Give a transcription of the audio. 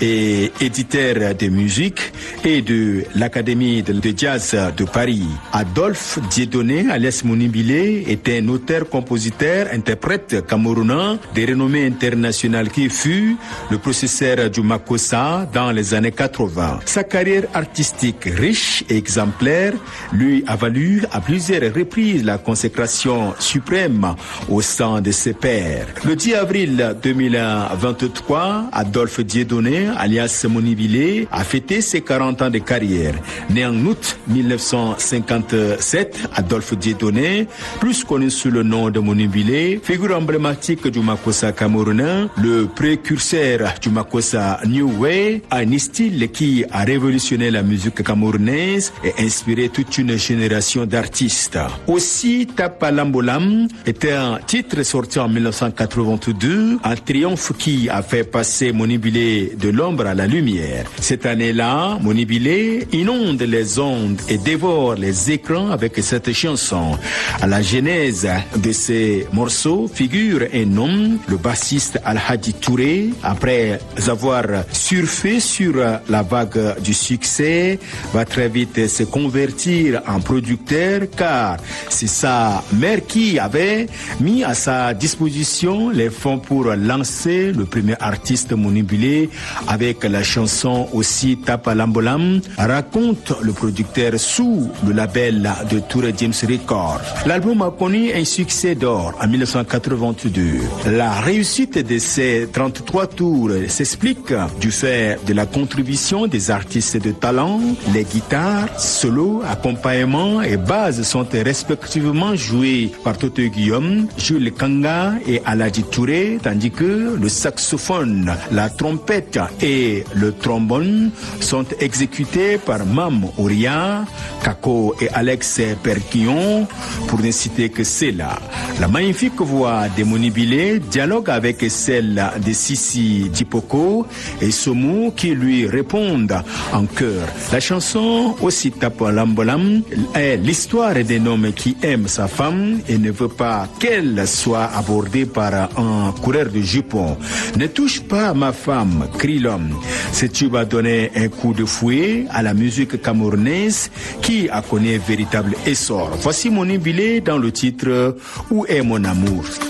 et éditeur de musique et de l'Académie de jazz de Paris. Adolphe Dieudonné, alias Monibile, est un auteur-compositeur, interprète camerounais de renommée internationale qui fut le processeur du Makossa dans les années 80. Sa carrière artistique riche et exemplaire lui a valu à plusieurs reprises la consécration suprême au sein de ses pairs. Le 10 avril 2023, Adolphe Dieudonné, alias Monibile, a fêté ses 40 ans de carrière. Né en août 1957, Adolphe Dieudonné, plus connu sous le nom de Monibile, figure emblématique du Makossa camerounais, le précurseur du Makossa New Way, un style qui a révolutionné la musique camerounaise et inspiré toute une génération d'artistes. Aussi, Tapa Lambolam était un titre sorti en 1982, un triomphe qui a fait passer Monibile de l'ombre à la lumière. Cette année-là, Monibile inonde les ondes et dévore les écrans avec cette chanson. À la genèse de ces morceaux figure un homme, le bassiste Al-Hadi Touré. Après avoir surfé sur la vague du succès, va très vite se convertir en producteur car c'est sa mère qui avait mis à sa disposition les fonds pour lancer le premier artiste Monibile avec la chanson aussi Tapa Lambolam, raconte le producteur sous le label de Touré James Records. L'album a connu un succès d'or en 1982. La réussite de ces 33 tours s'explique du fait de la contribution des artistes de talent. Les guitares, solos, accompagnements et basses sont respectivement joués par Toto Guillaume, Jules Kanga et Alhaji Touré, tandis que le saxophone, la trompette et le trombone sont exécutés par Mam Ouria, Kako et Alex Perquillon, pour ne citer que cela. La magnifique voix de Monibile dialogue avec celle de Sissi Dipoko et Somu qui lui répondent en chœur. La chanson aussi Tapa Lambolam est l'histoire d'un homme qui aime sa femme et ne veut pas qu'elle soit abordée par un coureur de jupons. Ne touche pas à ma femme, crie l'homme. Ce tube a donné un coup de fouet à la musique camerounaise qui a connu un véritable essor. Voici Monibile dans le titre Où est mon amour?